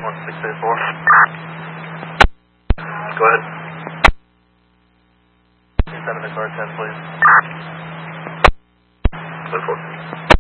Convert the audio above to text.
1684. Go ahead. Send in the car 10, please. Go for it.